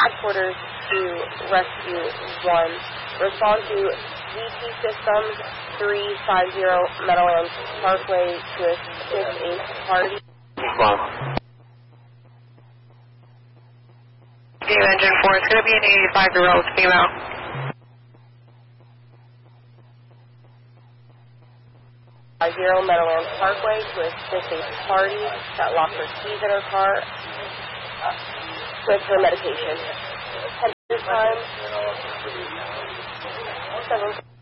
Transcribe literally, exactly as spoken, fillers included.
headquarters to Rescue one. Respond to V T Systems three five zero Meadowlands Parkway to assist a party. Respond. Team Engine four, it's going to be an eighty-five-year-old female. five zero Meadowlands Parkway to assist a party that lost her keys in her car uh, with her medication. Time seven